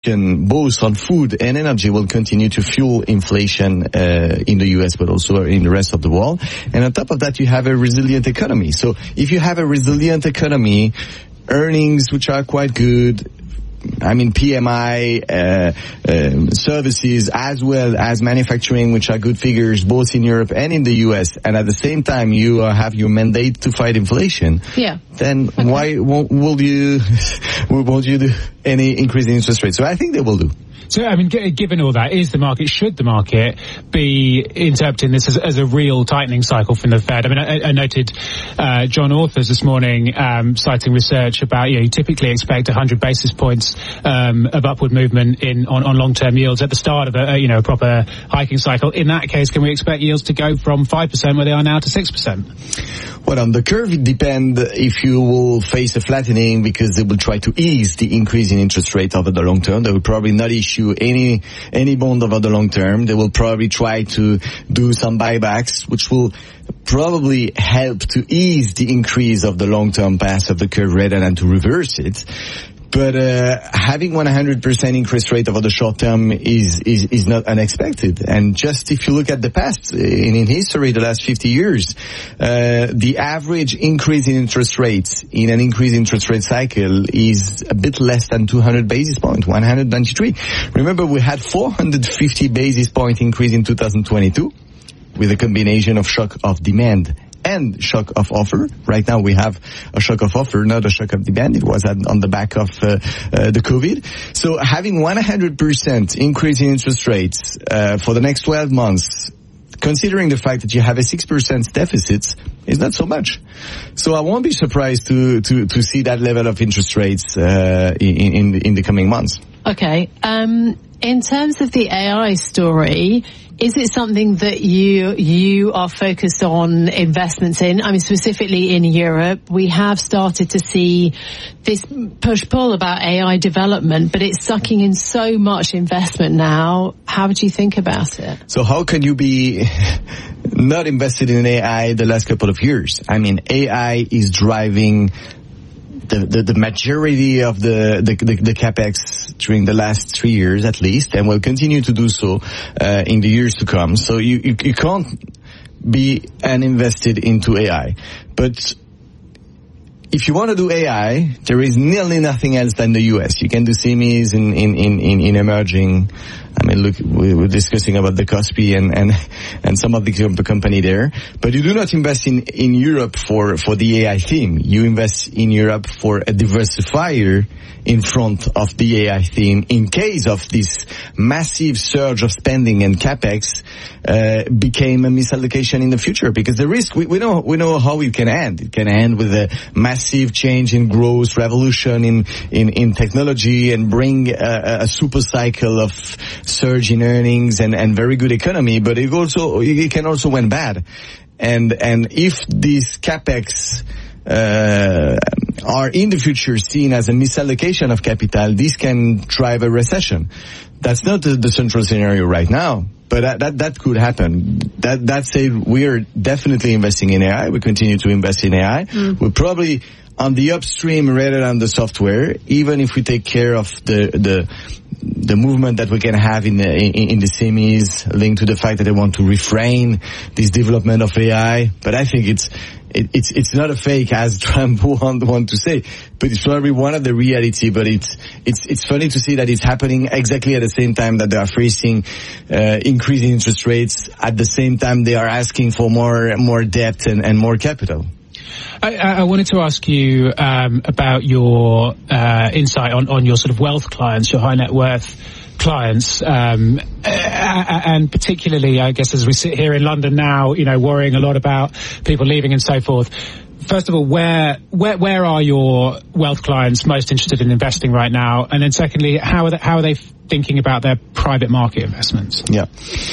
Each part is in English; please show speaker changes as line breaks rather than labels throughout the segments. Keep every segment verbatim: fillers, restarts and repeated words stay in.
both on food and energy will continue to fuel inflation uh, in the U S, but also in the rest of the world. And on top of that, you have a resilient economy. So if you have a resilient economy, earnings which are quite good, I mean, P M I, uh, um, services, as well as manufacturing, which are good figures both in Europe and in the U S, and at the same time you uh, have your mandate to fight inflation,
yeah.
then
okay.
why won't will you, won't you do any increase in interest rates? So I think they will do.
So, I mean, g- given all that, is the market, should the market be interpreting this as, as a real tightening cycle from the Fed? I mean, I, I noted uh, John Authers this morning um, citing research about, you know, you typically expect one hundred basis points um, of upward movement in on, on long-term yields at the start of a, a, you know, a proper hiking cycle. In that case, can we expect yields to go from five percent where they are now to six percent?
Well, on the curve, it depends if you will face a flattening, because they will try to ease the increase in interest rate over the long term. They will probably not issue any any bond over the long term. They will probably try to do some buybacks, which will probably help to ease the increase of the long-term path of the curve rather than to reverse it. But uh, having one hundred percent increase rate over the short term is, is is not unexpected. And just if you look at the past, in, in history, the last fifty years, uh, the average increase in interest rates in an increase in interest rate cycle is a bit less than two hundred basis points, one hundred ninety-three. Remember, we had four hundred fifty basis point increase in two thousand twenty-two with a combination of shock of demand and shock of offer. Right now we have a shock of offer, not a shock of demand. It was on the back of uh, uh, the COVID. So having one hundred percent increase in interest rates uh, for the next twelve months, considering the fact that you have a six percent deficit, is not so much. So I won't be surprised to to, to see that level of interest rates uh, in, in, in the coming months.
Okay. Um, in terms of the A I story, is it something that you you are focused on investments in? I mean, specifically in Europe, we have started to see this push-pull about A I development, but it's sucking in so much investment now. How would you think about it?
So how can you be not invested in A I the last couple of years? I mean, A I is driving The, the, the majority of the, the, the, the capex during the last three years at least, and will continue to do so uh, in the years to come. So you, you, you can't be uninvested into A I. But if you want to do A I, there is nearly nothing else than the U S. You can do S I M Is in, in, in, in, in emerging. I mean, look, we were discussing about the Kospi and, and, and some of the company there. But you do not invest in, in Europe for, for the A I theme. You invest in Europe for a diversifier in front of the A I theme in case of this massive surge of spending and capex uh, became a misallocation in the future. Because the risk, we, we know, we know how it can end. It can end with a massive change in growth, revolution in, in, in technology, and bring a, a super cycle of surge in earnings and, and very good economy, but it also, it can also went bad. And, and if these capex, uh, are in the future seen as a misallocation of capital, this can drive a recession. That's not the, the central scenario right now, but that, that, that could happen. That, that said, we are definitely investing in A I. We continue to invest in A I. Mm. We're probably on the upstream rather than the software, even if we take care of the, the, the movement that we can have in the, in, in the S I M Is linked to the fact that they want to refrain this development of A I. But I think it's, it, it's, it's not a fake, as Trump want, want to say, but it's probably one of the reality. But it's, it's, it's funny to see that it's happening exactly at the same time that they are facing, uh, increasing interest rates. At the same time, they are asking for more, more debt and, and more capital.
I, I wanted to ask you um, about your uh, insight on, on your sort of wealth clients, your high net worth clients, um, and particularly, I guess, as we sit here in London now, you know, worrying a lot about people leaving and so forth. First of all, where where where are your wealth clients most interested in investing right now? And then secondly, how are they, how are they thinking about their private market investments?
Yeah.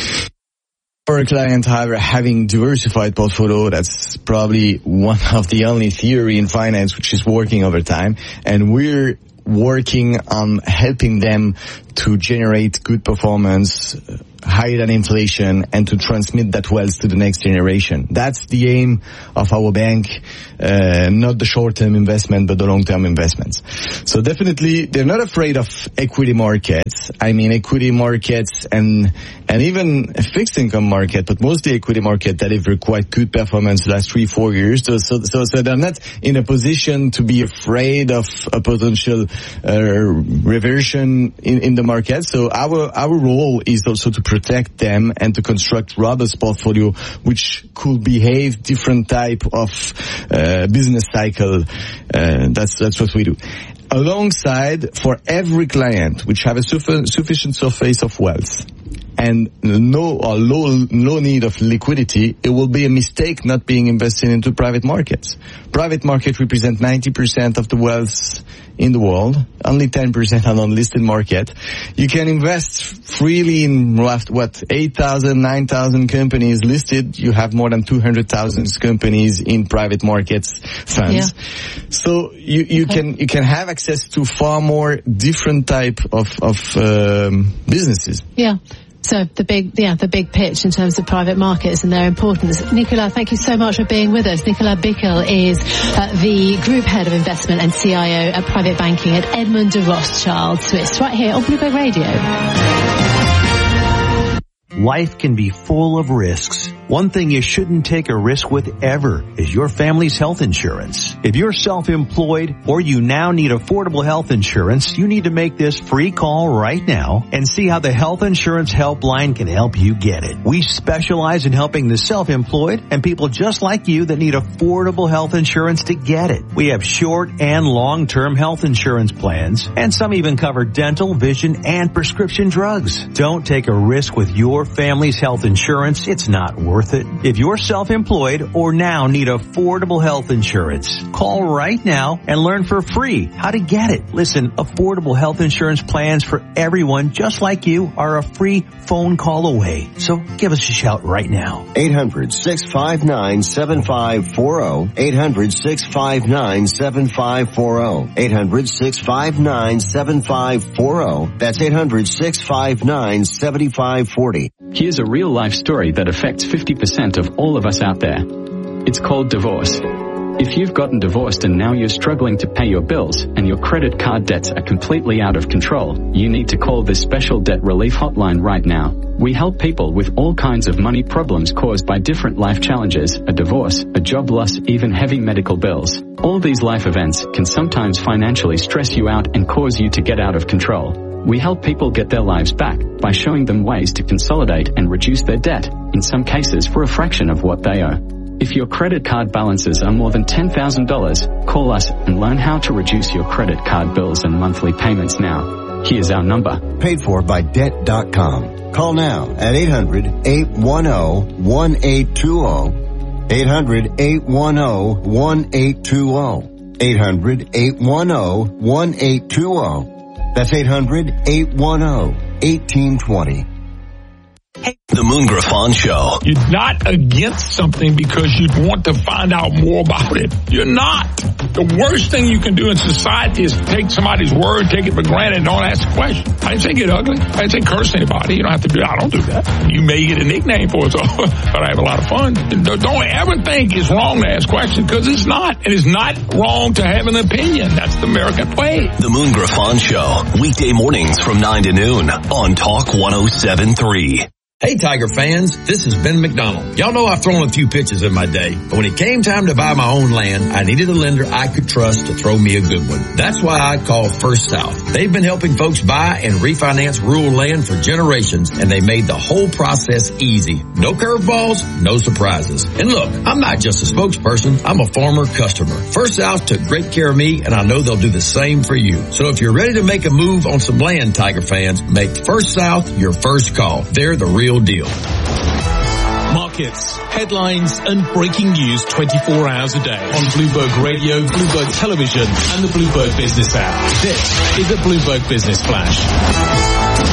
For a client, however, having diversified portfolio, that's probably one of the only theory in finance which is working over time. And we're working on helping them to generate good performance higher than inflation and to transmit that wealth to the next generation. That's the aim of our bank, uh, not the short-term investment, but the long-term investments. So definitely, they're not afraid of equity markets. I mean, equity markets and and even a fixed income market, but mostly equity market that have quite good performance the last three, four years. So, so, so, so they're not in a position to be afraid of a potential uh, reversion in, in the market. So our our role is also to protect them and to construct robust portfolio which could behave different type of uh, business cycle. Uh, that's that's what we do. Alongside, for every client which have a suffi- sufficient surface of wealth and no or low low need of liquidity, it will be a mistake not being invested into private markets. Private market represent ninety percent of the wealth in the world, only ten percent on unlisted market. You can invest freely in what, eight thousand, nine thousand companies listed. You have more than two hundred thousand companies in private markets funds. Yeah. So you, you okay. can, you can have access to far more different type of, of, um, businesses.
Yeah. So the big, yeah, the big pitch in terms of private markets and their importance. Nicolas, thank you so much for being with us. Nicolas Bickel is uh, the Group Head of Investment and C I O at Private Banking at Edmond de Rothschild Swiss, right here on Bloomberg Radio.
Life can be full of risks. One thing you shouldn't take a risk with ever is your family's health insurance. If you're self-employed or you now need affordable health insurance, you need to make this free call right now and see how the Health Insurance Helpline can help you get it. We specialize in helping the self-employed and people just like you that need affordable health insurance to get it. We have short and long-term health insurance plans, and some even cover dental, vision, and prescription drugs. Don't take a risk with your family's health insurance. It's not worth it. If you're self-employed or now need affordable health insurance, call right now and learn for free how to get it. Listen, affordable health insurance plans for everyone just like you are a free phone call away. So give us a shout right now.
eight hundred, six five nine, seven five four zero. eight hundred, six five nine, seven five four zero. eight hundred, six five nine, seven five four zero. That's eight hundred, six five nine, seven five four zero.
Here's a real-life story that affects fifty percent of all of us out there. It's called divorce. If you've gotten divorced and now you're struggling to pay your bills and your credit card debts are completely out of control, you need to call this special debt relief hotline right now. We help people with all kinds of money problems caused by different life challenges, a divorce, a job loss, even heavy medical bills. All these life events can sometimes financially stress you out and cause you to get out of control. We help people get their lives back by showing them ways to consolidate and reduce their debt, in some cases for a fraction of what they owe. If your credit card balances are more than ten thousand dollars, call us and learn how to reduce your credit card bills and monthly payments now. Here's our number.
Paid for by debt dot com. Call now at eight hundred, eight one zero, one eight two zero. eight hundred, eight one zero, one eight two zero. eight hundred, eight one zero, one eight two zero. That's eight hundred, eight one zero, one eight two zero.
The Moon Griffon Show.
You're not against something because you'd want to find out more about it. You're not. The worst thing you can do in society is take somebody's word, take it for granted, and don't ask a question. I didn't say get ugly. I didn't say curse anybody. You don't have to do that. I don't do that. You may get a nickname for it, so, but I have a lot of fun. Don't ever think it's wrong to ask questions, because it's not. And it's not wrong to have an opinion. That's the American way.
The Moon Griffon Show. Weekday mornings from nine to noon on Talk one oh seven three.
Hey Tiger fans, this is Ben McDonald. Y'all know I've thrown a few pitches in my day, but when it came time to buy my own land, I needed a lender I could trust to throw me a good one. That's why I called First South. They've been helping folks buy and refinance rural land for generations, and they made the whole process easy. No curveballs, no surprises. And look, I'm not just a spokesperson, I'm a former customer. First South took great care of me, and I know they'll do the same for you. So if you're ready to make a move on some land, Tiger fans, make First South your first call. They're the real deal.
Markets, headlines, and breaking news twenty-four hours a day on Bloomberg Radio, Bloomberg Television, and the Bloomberg Business app. This is the Bloomberg Business Flash.
seven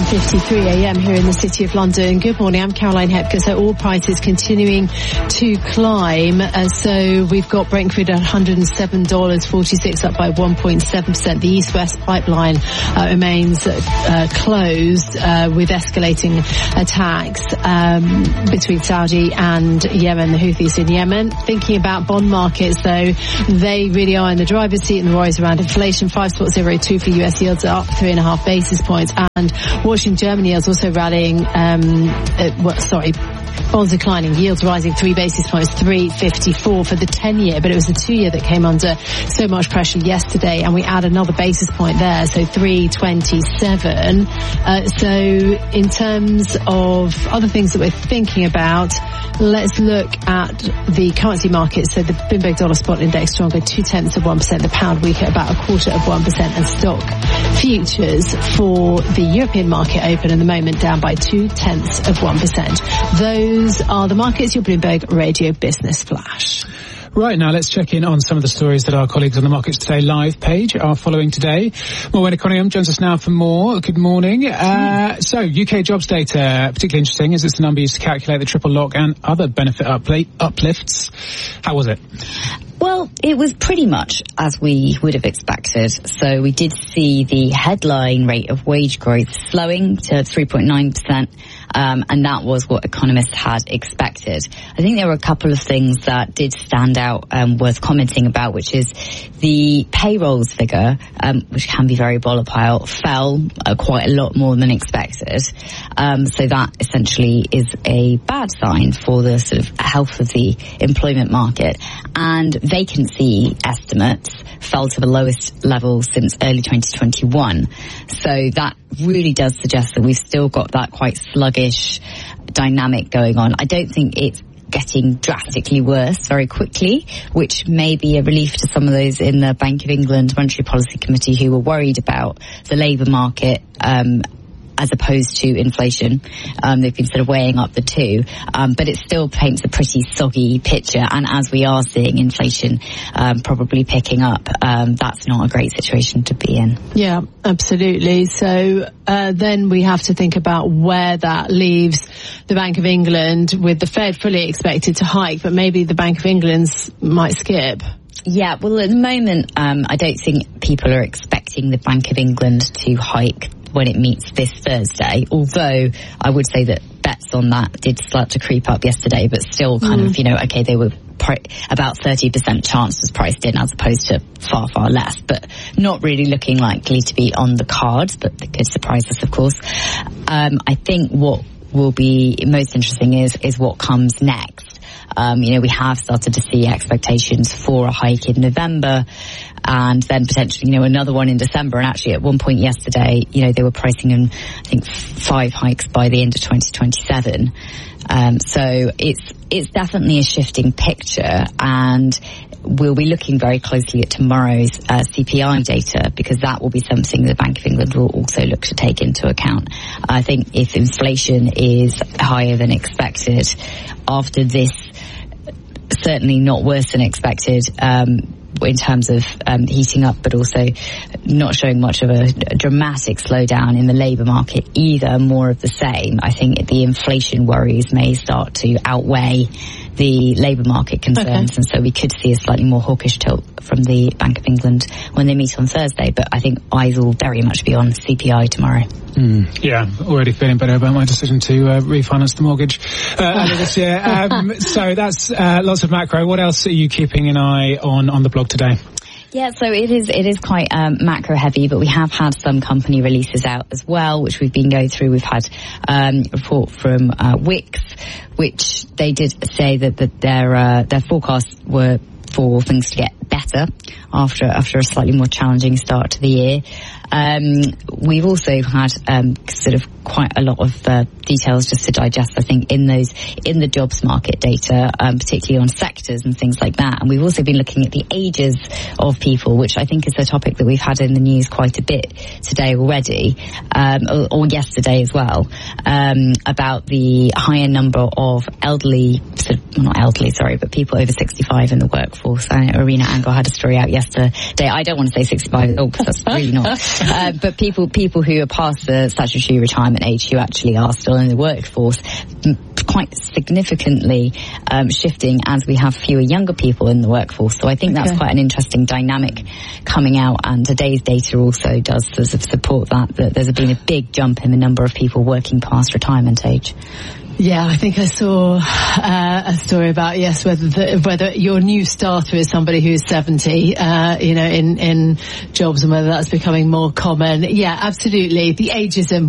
fifty-three a m here in the City of London. Good morning, I'm Caroline Hepker. So all prices continuing to climb. Uh, so we've got Brent crude at one hundred seven dollars forty-six, up by one point seven percent. The East-West pipeline uh, remains uh, closed uh, with escalating attacks um, between Saudi and Yemen, the Houthis in Yemen. Thinking about bond markets, though, they really are in the driver's seat, and the worries around inflation. five point zero two for U S yields are up three and a half basis points, and watching Germany is also rallying. Um, uh, what, sorry. Bonds declining, yields rising three basis points, three fifty-four for the ten-year, but it was the two-year that came under so much pressure yesterday, and we add another basis point there, so three twenty-seven. Uh, so in terms of other things that we're thinking about, let's look at the currency market. So the Bloomberg dollar spot index stronger, two-tenths of one percent, the pound weaker, about a quarter of one percent, and stock futures for the European market open at the moment down by two-tenths of one percent. Those Those are the markets, your Bloomberg Radio Business Flash.
Right, now let's check in on some of the stories that our colleagues on the Markets Today live page are following today. Morwen Economium joins us now for more. Good morning. Uh, so, U K jobs data, particularly interesting, as it's the number used to calculate the triple lock and other benefit upla- uplifts. How was it?
Well, it was pretty much as we would have expected. So we did see the headline rate of wage growth slowing to three point nine percent. Um, and that was what economists had expected. I think there were a couple of things that did stand out um, worth commenting about, which is the payrolls figure, um, which can be very volatile, fell uh, quite a lot more than expected. Um, so that essentially is a bad sign for the sort of health of the employment market. And vacancy estimates fell to the lowest level since early twenty twenty-one. So that really does suggest that we've still got that quite sluggish dynamic going on. I don't think it's getting drastically worse very quickly, which may be a relief to some of those in the Bank of England Monetary Policy Committee who were worried about the labour market um as opposed to inflation. Um, they've been sort of weighing up the two. Um, but it still paints a pretty soggy picture. And as we are seeing inflation um, probably picking up, um, that's not a great situation to be in.
Yeah, absolutely. So uh, then we have to think about where that leaves the Bank of England, with the Fed fully expected to hike, but maybe the Bank of England's might skip.
Yeah, well, at the moment, um, I don't think people are expecting the Bank of England to hike when it meets this Thursday, although I would say that bets on that did start to creep up yesterday, but still kind mm. of, you know, okay, they were pri- about thirty percent chance was priced in as opposed to far, far less, but not really looking likely to be on the cards, but they could surprise us, of course. Um, I think what will be most interesting is, is what comes next. Um, you know, we have started to see expectations for a hike in November and then potentially, you know, another one in December. And actually at one point yesterday, you know, they were pricing in, I think, five hikes by the end of twenty twenty-seven. Um, so it's, it's definitely a shifting picture, and we'll be looking very closely at tomorrow's uh, C P I data, because that will be something the Bank of England will also look to take into account. I think if inflation is higher than expected after this, certainly not worse than expected, um, in terms of um, heating up, but also not showing much of a, a dramatic slowdown in the labour market either, more of the same. I think the inflation worries may start to outweigh the labour market concerns, okay. and so we could see a slightly more hawkish tilt from the Bank of England when they meet on Thursday, but I think eyes will very much be on C P I tomorrow.
Mm, yeah, already feeling better about my decision to uh, refinance the mortgage uh, earlier this year. Um, so that's uh, lots of macro. What else are you keeping an eye on on the blog today?
Yeah, so it is it is quite um, macro heavy, but we have had some company releases out as well, which we've been going through. We've had um, a report from uh, Wix, which they did say that, that their uh, their forecasts were for things to get better after after a slightly more challenging start to the year. Um, we've also had um, sort of quite a lot of uh, details just to digest, I think, in those in the jobs market data, um, particularly on sectors and things like that. And we've also been looking at the ages of people, which I think is a topic that we've had in the news quite a bit today already, um, or, or yesterday as well, um, about the higher number of elderly, sort of, well, not elderly, sorry, but people over sixty-five in the workforce. I know Arena Angel had a story out yesterday. I don't want to say sixty-five at all, because that's really not uh, but people people who are past the statutory retirement age, who actually are still in the workforce, quite significantly um, shifting as we have fewer younger people in the workforce. So I think okay. that's quite an interesting dynamic coming out, and today's data also does sort of support that, that there's been a big jump in the number of people working past retirement age.
Yeah, I think I saw uh, a story about, yes, whether the, whether your new starter is somebody who's seventy, uh, you know, in, in jobs, and whether that's becoming more common. Yeah, absolutely. The ageism